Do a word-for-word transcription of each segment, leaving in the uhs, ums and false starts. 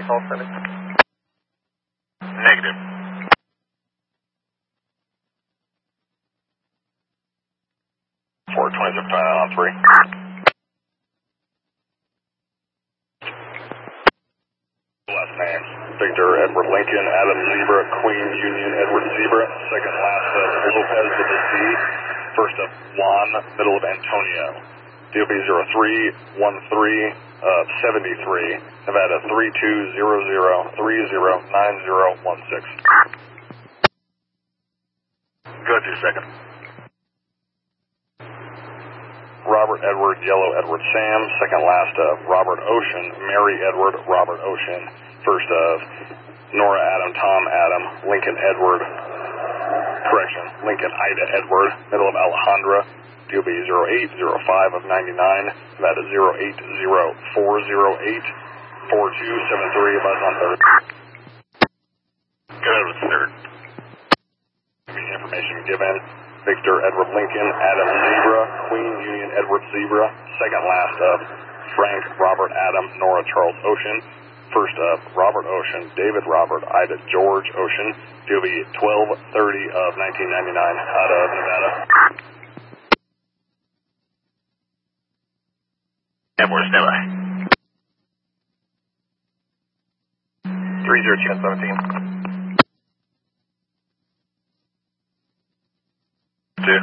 call sending. Negative. four twenty-seven on three. Last name, Victor Edward Lincoln, Adam Zebra, Queen Union Edward Zebra. Second last of Lopez with a Z. First of Juan, middle of Antonio. D O B zero three one three seventy-three, Nevada three two zero zero three zero nine zero one six. Go to second. Robert Edward, Yellow Edward Sam, second last of Robert Ocean, Mary Edward, Robert Ocean, first of Nora Adam, Tom Adam, Lincoln Edward, correction, Lincoln Ida Edward, middle of Alejandra, D O B zero eight zero five of ninety-nine, Nevada zero eight zero four zero eight four two seven three, buzz on third. Go ahead with third. Information given. Victor Edward Lincoln, Adam Zebra, Queen Union Edward Zebra, second last of Frank Robert Adam, Nora Charles Ocean, first of Robert Ocean, David Robert, Ida George Ocean, D O B twelve thirty of nineteen ninety-nine out of Nevada. Edward Stella. three zero two seventeen. Two.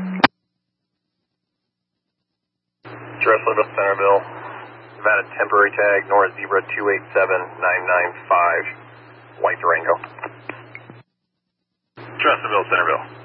Dresslerville, Centerville, Nevada temporary tag, Nora Zebra two eight seven nine nine five, White Durango. Dresslerville, Centerville.